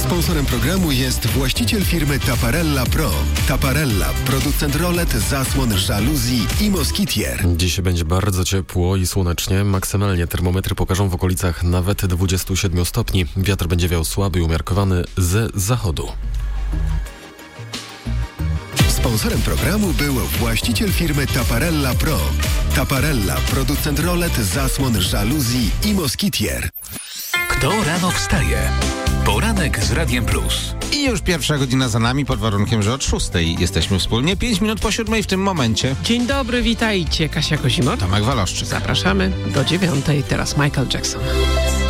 Sponsorem programu jest właściciel firmy Taparella Pro. Taparella, producent rolet, zasłon, żaluzji i moskitier. Dziś będzie bardzo ciepło i słonecznie. Maksymalnie termometry pokażą w okolicach nawet 27 stopni. Wiatr będzie wiał słaby i umiarkowany z zachodu. Sponsorem programu był właściciel firmy Taparella Pro. Taparella, producent rolet, zasłon, żaluzji i moskitier. Kto rano wstaje? Poranek z Radiem Plus. I już pierwsza godzina za nami, pod warunkiem, że od 6 jesteśmy wspólnie. 5 minut po 7 w tym momencie. Dzień dobry, witajcie. Kasia Kozimot. Tomek Waloszczyk. Zapraszamy do 9. Teraz Michael Jackson.